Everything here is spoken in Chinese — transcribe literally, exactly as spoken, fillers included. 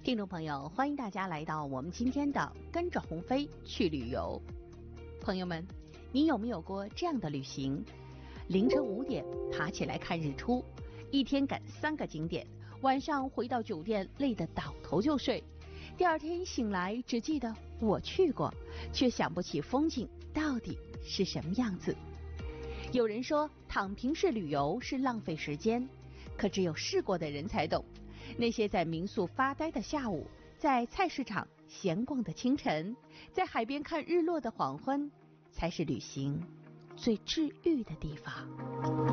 听众朋友，欢迎大家来到我们今天的跟着鸿飞去旅游。朋友们，你有没有过这样的旅行？凌晨五点爬起来看日出，一天赶三个景点，晚上回到酒店累得倒头就睡，第二天醒来只记得我去过，却想不起风景到底是什么样子。有人说躺平式旅游是浪费时间，可只有试过的人才懂。那些在民宿发呆的下午，在菜市场闲逛的清晨，在海边看日落的黄昏，才是旅行最治愈的地方。